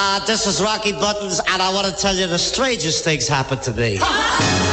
This is Rocky Buttons, and I want to tell you the strangest things happened to me.